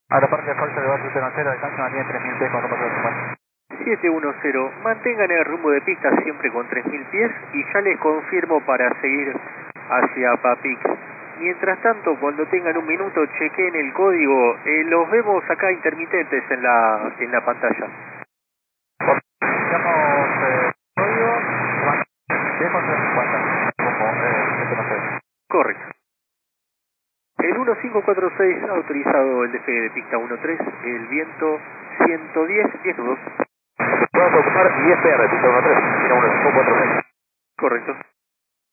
Aeroparque de Falsa de Barrio Tenacera, alcanza una línea de 3000 pies con rumbo hacia el mar. 710, mantengan el rumbo de pista siempre con 3000 pies y ya les confirmo para seguir hacia Papix. Mientras tanto, cuando tengan un minuto, chequen el código. Los vemos acá intermitentes en la pantalla. Digamos, código, dejo 350, como, Correcto. El 1546 ha autorizado el despegue de pista 13, el viento 110 nudos. Vamos a ocupar 10 PR, pista 13, tiene 1546. Correcto.